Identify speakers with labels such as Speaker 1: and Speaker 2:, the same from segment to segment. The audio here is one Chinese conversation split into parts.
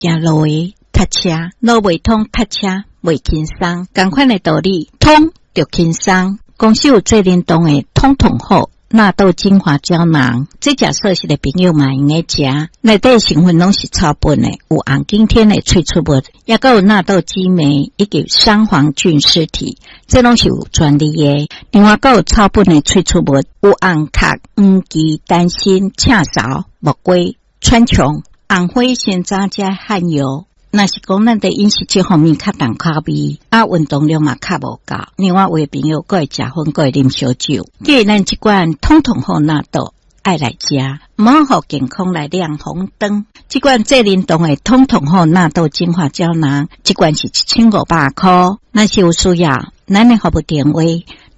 Speaker 1: 行路的塞车，路袂通塞车袂轻松，同款的道理，通就轻松。公司有最灵动的通通好纳豆精华胶囊，这食素食的朋友嘛用来食，内底成分拢是草本的，有红景天的萃取物，也有纳豆激酶以及三黄菌丝体，这拢是有专利的。另外还有草本的萃取物，有红壳、黄芪、丹心、赤芍、木瓜、川穹、红花、鲜榨加汗油。若是讲咱的饮食这方面较重口味，运动量嘛较无够。另外有的朋友还会食薰，还会啉烧酒。既然咱这罐通通好纳豆爱来食，唔好互健康来亮红灯。这罐最灵动的通通好纳豆精华胶囊，这罐是1500块。若是有需要，咱的服务电话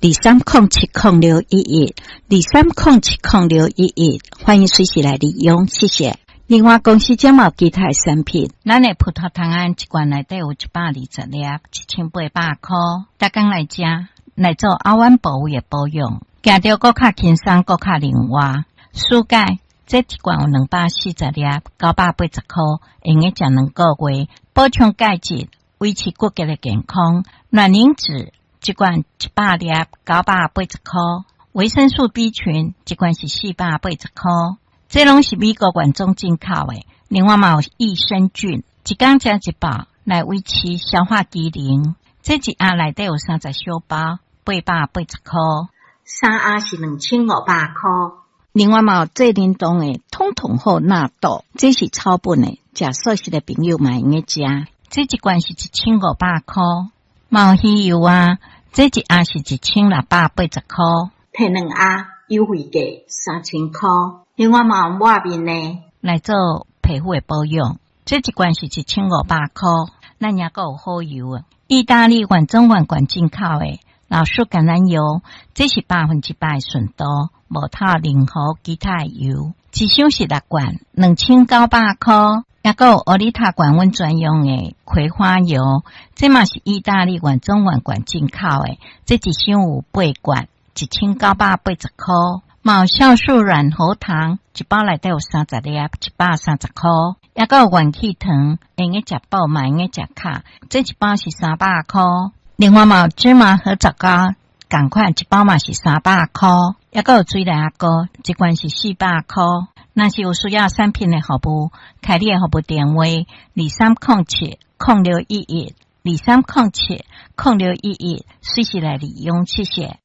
Speaker 1: 23070611，23070611，欢迎随时来利用，谢谢。另外公司将有其他的产品，咱的葡萄糖胺一罐内底有120粒，1800块。大家来食，来做熬丸保卫的保养，行着更较轻松，更较灵活。舒钙这一罐有240粒，980块，用个食2个月，补充钙质，维持骨骼的健康。卵磷脂一罐100粒，980块。维生素 B 群一罐是480块。这拢是美国原种进口的，另外嘛有益生菌，一天食一包来维持消化机能。这一盒内底有30小包，880块，3盒是2500块。另外嘛有最灵动的通通好纳豆，这是草本的，食素食的朋友嘛用个食。这一罐是1500块，嘛有鱼油啊，这一盒是1680块，摕2盒优惠价3000块。另外嘛有抹面呢，来做皮肤的保养，这一罐是1500块。咱也有好油啊，意大利原种原罐进口的老树橄榄油，这是100%的纯度，无套任何其他油，一箱是6罐，2900块。也有欧丽塔管温专用的葵花油，这嘛是意大利原种原罐进口的，这一箱有8罐，1980块。嘛有酵素软喉糖，一包内底有30粒，130块。也有元气糖，用个食饱嘛用个食卡，这一包是300块。另外嘛有芝麻和枣糕，同款一包嘛是300块。也有水梨糕，一罐是400块。若是有需要产品的服务，开你的服务电话23070611，23070611，随时来利用，谢谢。